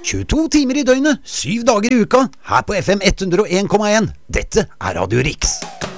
22 timer i døgnet, 7 dager i uka, her på FM 101,1. Dette er Radio Riks.